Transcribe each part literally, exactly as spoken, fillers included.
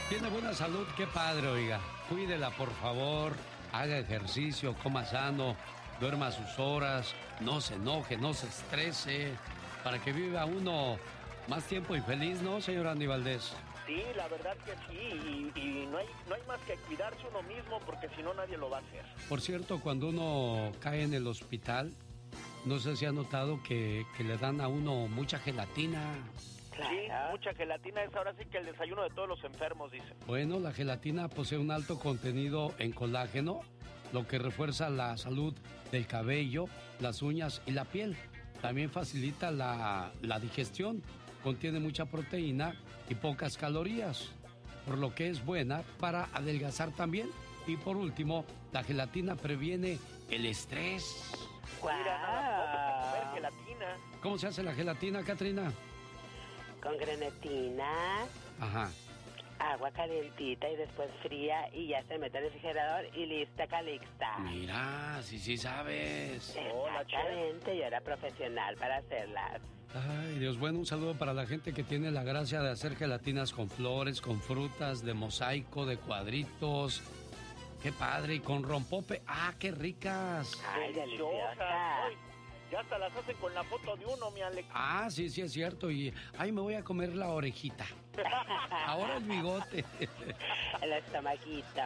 Tiene buena salud, qué padre, oiga. Cuídela, por favor. Haga ejercicio, coma sano, duerma a sus horas, no se enoje, no se estrese, para que viva uno más tiempo y feliz, ¿no, señor Andy Valdés? Sí, la verdad que sí, y, y no hay, no hay más que cuidarse uno mismo, porque si no nadie lo va a hacer. Por cierto, cuando uno cae en el hospital, no sé si ha notado que, que le dan a uno mucha gelatina. Sí, mucha gelatina, es ahora sí que el desayuno de todos los enfermos, dice. Bueno, la gelatina posee un alto contenido en colágeno, lo que refuerza la salud del cabello, las uñas y la piel. También facilita la, la digestión, contiene mucha proteína y pocas calorías, por lo que es buena para adelgazar también. Y por último, la gelatina previene el estrés. Wow. Mira, nada, comer gelatina. ¿Cómo se hace la gelatina, Katrina? Con grenetina, ajá, agua calientita y después fría y ya se mete en el refrigerador y lista, calixta. Mira, sí, sí sabes. Exactamente, yo era profesional para hacerlas. Ay, Dios, bueno, un saludo para la gente que tiene la gracia de hacer gelatinas con flores, con frutas, de mosaico, de cuadritos. Qué padre, y con rompope. ¡Ah, qué ricas! ¡Ay, deliciosa! Ay, ya hasta las hacen con la foto de uno, mi Alex. Ah, sí, sí, es cierto. Y, ay, me voy a comer la orejita. Ahora el bigote. El estomaguito.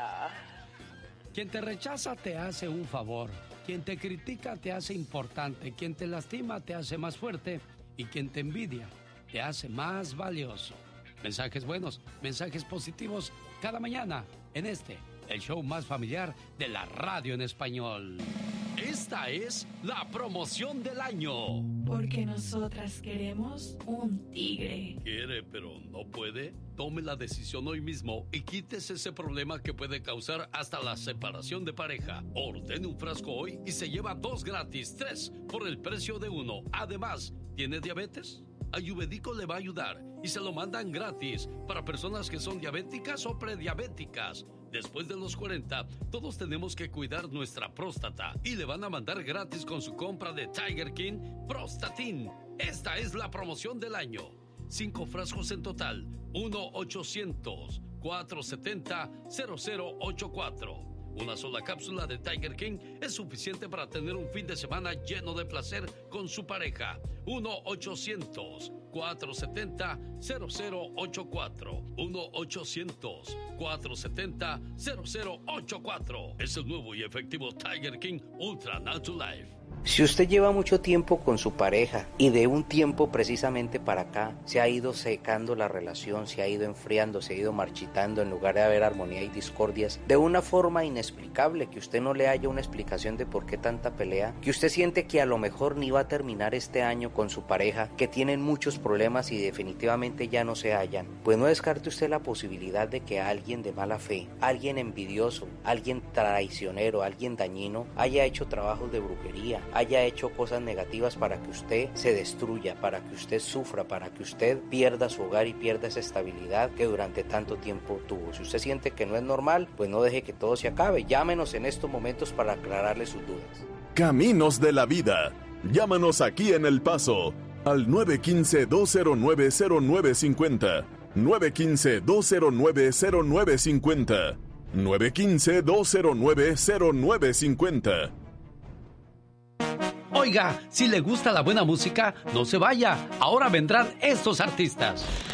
Quien te rechaza te hace un favor. Quien te critica te hace importante. Quien te lastima te hace más fuerte. Y quien te envidia te hace más valioso. Mensajes buenos, mensajes positivos cada mañana en este, el show más familiar de la radio en español. Esta es la promoción del año. Porque nosotras queremos un tigre. ¿Quiere, pero no puede? Tome la decisión hoy mismo y quítese ese problema que puede causar hasta la separación de pareja. Ordene un frasco hoy y se lleva dos gratis, tres por el precio de uno. Además, ¿tiene diabetes? Ayurvédico le va a ayudar y se lo mandan gratis para personas que son diabéticas o prediabéticas. Después de los cuarenta, todos tenemos que cuidar nuestra próstata y le van a mandar gratis con su compra de Tiger King Prostatin. Esta es la promoción del año. Cinco frascos en total. uno ochocientos, cuatrocientos setenta, cero cero ochenta y cuatro. Una sola cápsula de Tiger King es suficiente para tener un fin de semana lleno de placer con su pareja. uno ochocientos, cuatrocientos setenta, cero cero ochenta y cuatro. uno ochocientos, cuatrocientos setenta, cero cero ochenta y cuatro. Es el nuevo y efectivo Tiger King Ultra Natural Life. Si usted lleva mucho tiempo con su pareja y de un tiempo precisamente para acá se ha ido secando la relación, se ha ido enfriando, se ha ido marchitando en lugar de haber armonía y discordias, de una forma inexplicable, que usted no le haya una explicación de por qué tanta pelea, que usted siente que a lo mejor ni va a terminar este año con su pareja, que tienen muchos problemas y definitivamente ya no se hallan, pues no descarte usted la posibilidad de que alguien de mala fe, alguien envidioso, alguien traicionero, alguien dañino, haya hecho trabajos de brujería, haya hecho cosas negativas para que usted se destruya, para que usted sufra, para que usted pierda su hogar y pierda esa estabilidad que durante tanto tiempo tuvo. Si usted siente que no es normal, pues no deje que todo se acabe. Llámenos en estos momentos para aclararle sus dudas. Caminos de la vida. Llámanos aquí en El Paso al nueve uno cinco, dos cero nueve, cero nueve cinco cero, nueve uno cinco, dos cero nueve, cero nueve cinco cero, nueve uno cinco, dos cero nueve, cero nueve cinco cero. Oiga, si le gusta la buena música, no se vaya. Ahora vendrán estos artistas.